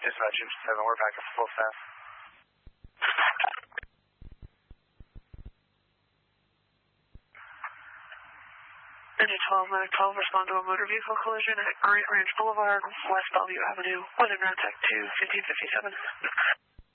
Dispatch engine 7, we're back at full staff. Engine 12, Medic 12, respond to a motor vehicle collision at Grant Ranch Boulevard, West Bellevue Avenue, within route tech 2, 1557.